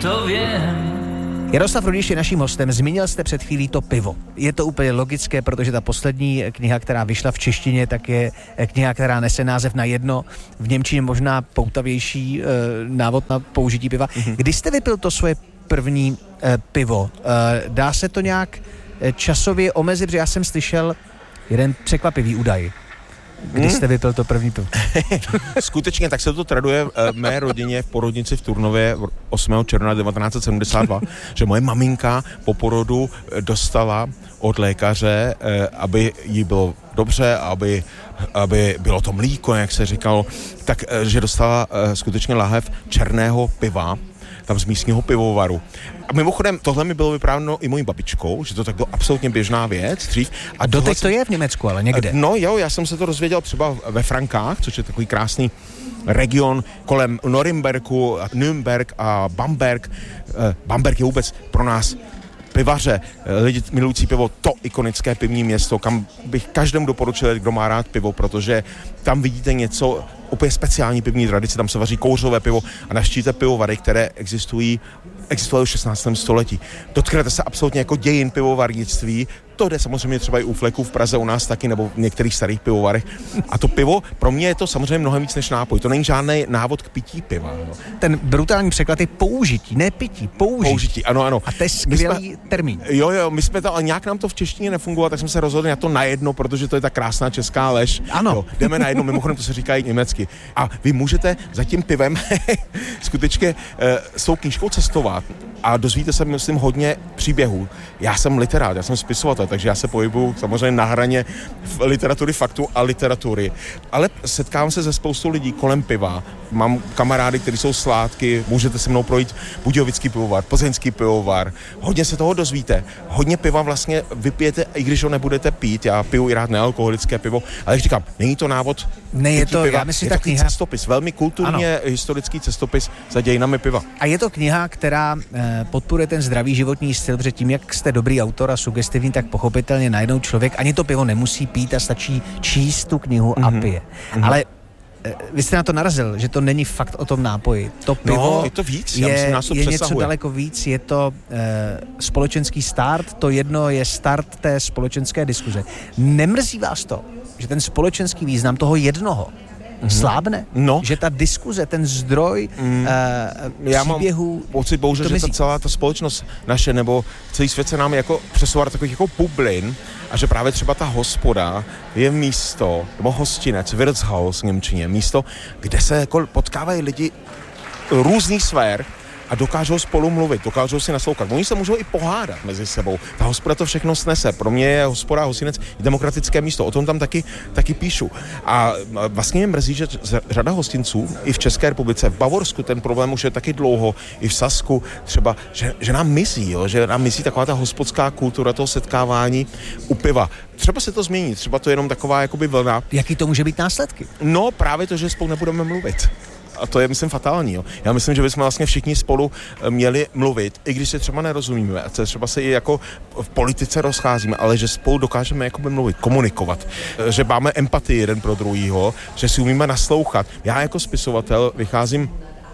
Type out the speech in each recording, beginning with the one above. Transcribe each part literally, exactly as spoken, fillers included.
to vím. Jaroslav Rudiš je naším hostem. Zmínil jste před chvílí to pivo. Je to úplně logické, protože ta poslední kniha, která vyšla v češtině, tak je kniha, která nese název Na jedno. V němčině možná poutavější e, návod na použití piva. Mm-hmm. Kdy jste vypil to svoje první e, pivo? E, dá se to nějak časově omezit, protože já jsem slyšel jeden překvapivý údaj. Kdy jste vypil to první pivo? Skutečně, tak se to traduje v mé rodině v porodnici v Turnově osmého června devatenáct set sedmdesát dva, že moje maminka po porodu dostala od lékaře, aby jí bylo dobře, aby, aby bylo to mlíko, jak se říkalo, tak, že dostala skutečně láhev černého piva, tam z místního pivovaru. A mimochodem, tohle mi bylo vyprávěno i mojí babičkou, že to tak bylo absolutně běžná věc dřív. A doteď to je v Německu, ale někde. No jo, já jsem se to dozvěděl třeba ve Frankách, což je takový krásný region kolem Norimberku, Nürnberg a Bamberg. Bamberg je vůbec pro nás pivaře, lidi milující pivo, to ikonické pivní město, kam bych každému doporučil, kdo má rád pivo, protože tam vidíte něco úplně speciální pivní tradice, tam se vaří kouřové pivo a navštívíte pivovary, které existují existovalo v šestnáctém století. Dotknete se absolutně jako dějin pivovarnictví. To jde samozřejmě třeba i u Fleku v Praze u nás taky, nebo v některých starých pivovarech. A to pivo, pro mě je to samozřejmě mnohem víc než nápoj. To není žádný návod k pití piva. No. Ten brutální překlad je použití, ne pití, použití. Použití, ano, ano. A to je skvělý jsme, termín. Jo, jo, my jsme to, ale nějak nám to v češtině nefungovalo, tak jsme se rozhodli na to na jedno, protože to je ta krásná česká lež. Ano. Jo, jdeme na jedno, mimochodem to se říká i německy. A vy můžete za tím pivem skutečně e, s tou knížkou cestovat a dozvíte se, myslím, hodně příběhů. Já jsem literát, já jsem spisovatel, takže já se pohybuju samozřejmě na hraně literatury faktu a literatury. Ale setkávám se se spoustou lidí kolem piva. Mám kamarády, kteří jsou sládky, můžete se mnou projít Budějovický pivovar, Plzeňský pivovar. Hodně se toho dozvíte. Hodně piva vlastně vypijete, i když ho nebudete pít. Já piju i rád nealkoholické pivo, ale jak říkám, není to návod. Ne, je to, piva, já myslím, je ta to kniha... cestopis, velmi kulturně ano. Historický cestopis za dějinami piva. A je to kniha, která eh, podporuje ten zdravý životní styl, protože tím, jak jste dobrý autor a sugestivní, tak pochopitelně najednou člověk ani to pivo nemusí pít a stačí číst tu knihu mm-hmm. a pije. Mm-hmm. Ale eh, vy jste na to narazil, že to není fakt o tom nápoji. To pivo no, je to víc, je, já myslím, nás to je přesahuje. něco daleko víc, je to eh, společenský start, to jedno je start té společenské diskuze. Nemrzí vás to, že ten společenský význam toho jednoho Mm-hmm. slábne? No. Že ta diskuze, ten zdroj mm. uh, Já mám příběhů... pocit, bohužel, že ta celá ta společnost naše, nebo celý svět se nám jako přesouvá do takových jako bublin a že právě třeba ta hospoda je místo, nebo hostinec, Wirtshaus v němčině, místo, kde se jako potkávají lidi různých sfér a dokážou spolu mluvit, dokážou si naslouchat. Oni se můžou i pohádat mezi sebou. Ta hospoda to všechno snese. Pro mě je hospoda a hostinec demokratické místo. O tom tam taky, taky píšu. A vlastně mě mrzí, že řada hostinců i v České republice, v Bavorsku ten problém už je taky dlouho, i v Sasku třeba, že, že nám mizí, jo? Že nám mizí taková ta hospodská kultura toho setkávání u piva. Třeba se to změní, třeba to je jenom taková jakoby vlna. Jaký to může být následky? No právě to, že spolu nebudeme mluvit. A to je, myslím, fatální. Jo. Já myslím, že bychom vlastně všichni spolu měli mluvit, i když se třeba nerozumíme, a třeba se i jako v politice rozcházíme, ale že spolu dokážeme jakoby mluvit, komunikovat, že máme empatii jeden pro druhýho, že si umíme naslouchat. Já jako spisovatel vycházím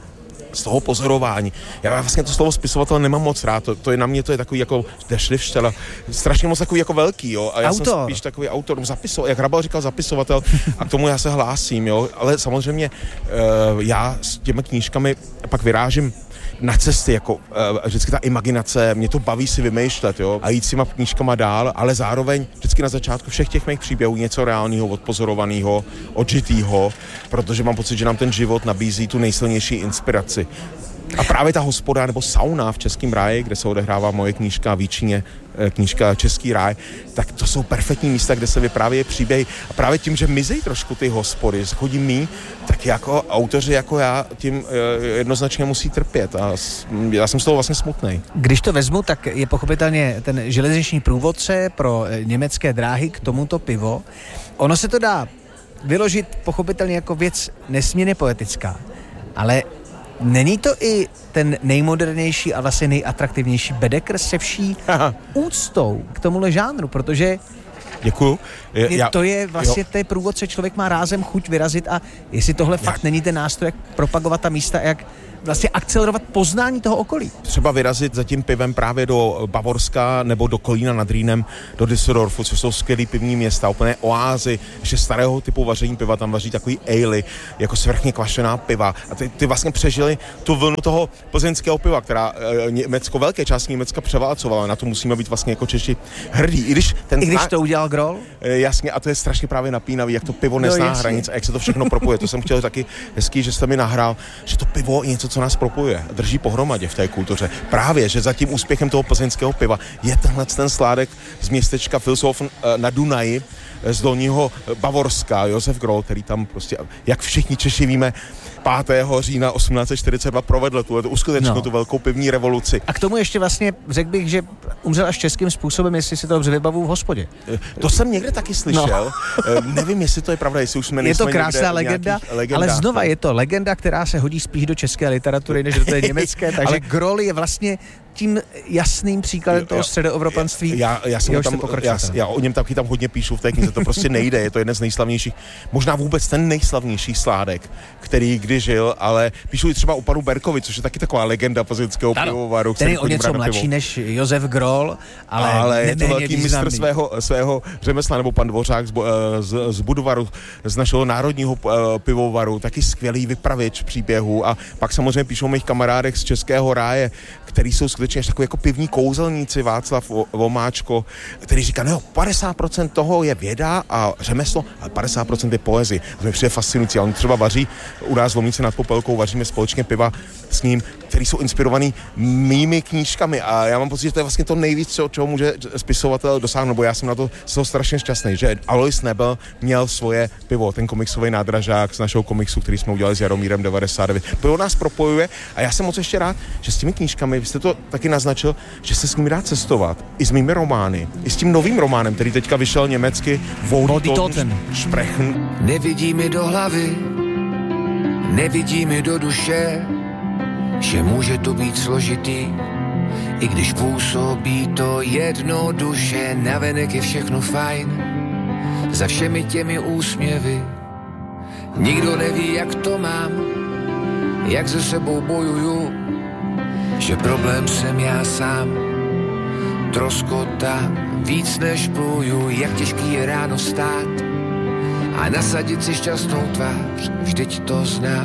z toho pozorování. Já vlastně to slovo spisovatel nemám moc rád, to, to je na mě, to je takový jako dešlivštela, strašně moc takový jako velký, jo, a já autor. jsem spíš takový autor, zapisovatel, jak Hrabal říkal zapisovatel, a k tomu já se hlásím, jo, ale samozřejmě uh, já s těmi knížkami pak vyrážím na cesty, jako uh, vždycky ta imaginace, mě to baví si vymýšlet, jo, a jít s těma knížkama dál, ale zároveň vždycky na začátku všech těch mých příběhů něco reálného, odpozorovaného, odžitého, protože mám pocit, že nám ten život nabízí tu nejsilnější inspiraci. A právě ta hospoda nebo sauna v Českém ráji, kde se odehrává moje knížka Výčině, knížka Český ráj, tak to jsou perfektní místa, kde se vyprávějí příběhy. A právě tím, že mizí trošku ty hospody, chodí mí, tak jako autoři jako já tím jednoznačně musí trpět. A já jsem z toho vlastně smutnej. Když to vezmu, tak je pochopitelně ten železniční průvodce pro německé dráhy k tomuto pivo. Ono se to dá vyložit pochopitelně jako věc nesmírně poetická, ale není to i ten nejmodernější a vlastně nejatraktivnější Baedeker se vší úctou k tomuhle žánru, protože Děkuju. Je, já, to je vlastně té průvodce, člověk má rázem chuť vyrazit a jestli tohle já, fakt není ten nástroj, jak propagovat ta místa, jak vlastně akcelerovat poznání toho okolí. Třeba vyrazit za tím pivem právě do Bavorska nebo do Kolína nad Rýnem, do Düsseldorfu, což jsou skvělý pivní města, úplné oázy, že starého typu vaření piva, tam vaří takový ale, jako svrchně kvašená piva. A ty, ty vlastně přežili tu vlnu toho plzeňského piva, která e, Německo, velké části Německa převálcovala. Na to musíme být vlastně jako Češi hrdí. I když, ten I když to udělal Groll? E, jasně, a to je strašně právě napínavý, jak to pivo nezná no, hranic a jak se to všechno propojuje. To jsem chtěl taky hezký, že jste mi nahrál, že to pivo je něco, co nás propojuje, drží pohromadě v té kultuře. Právě, že za tím úspěchem toho plzeňského piva je tenhle ten sládek z městečka Vilshofen na Dunaji, z dolního Bavorska, Josef Groll, který tam prostě, jak všichni Češi víme, pátého října osmnáct set čtyřicet dva provedl tu, uskutečnil no. tu velkou pivní revoluci. A k tomu ještě vlastně řekl bych, že umřel až českým způsobem, jestli si to dobře vybavu v hospodě. To jsem někde taky slyšel. No. Nevím, jestli to je pravda, jestli už jsme Je to krásná legenda, ale znova je to legenda, která se hodí spíš do české literatury, než do té německé, takže ale... Groll je vlastně tím jasným příkladem toho středoevropanství. Já, já, jsem tam, já, já o něm taky tam hodně píšu v té knize, to prostě nejde, je to jeden z nejslavnějších, možná vůbec ten nejslavnější sládek, který kdy žil, ale píšu i třeba o panu Berkovi, což je taky taková legenda plzeňského pivovaru. Ten je o něco mladší než Josef Groll, ale, ale je to velký mistr svého, svého řemesla, nebo pan Dvořák z, z, z Budovaru, z našeho národního pivovaru, taky skvělý vypravěč příběhů a pak samozřejmě píšou o mých kamarádech z Českého ráje, který jsou skutečně až takový jako pivní kouzelníci, Václav Vomáčko, který říká, no padesát procent toho je věda a řemeslo, ale padesát procent je poezie. A to mi přijde fascinující. A on třeba vaří u nás v Lomnici nad Popelkou, vaříme společně piva s ním, který jsou inspirovaný mými knížkami a já mám pocit, že to je vlastně to nejvíc, čeho může spisovatel dosáhnout, nebo já jsem na to jsem strašně šťastný, že Alois Nebel měl svoje pivo, ten komiksový nádražák z našeho komiksu, který jsme udělali s Jaromírem devadesát devět. Pivo nás propojuje a já jsem moc ještě rád, že s těmi knížkami, vy jste to taky naznačil, že se s nimi dá cestovat, i s mými romány, i s tím novým románem, který teďka vyšel německy, Wohltoten Sprechen. Nevidí mi do hlavy, nevidí mi do duše, že může to být složitý, i když působí to jednoduše, navenek je všechno fajn, za všemi těmi úsměvy. Nikdo neví, jak to mám, jak se sebou bojuju, že problém jsem já sám, troskota víc než pluju, jak těžký je ráno vstát a nasadit si šťastnou tvář, vždyť to znám.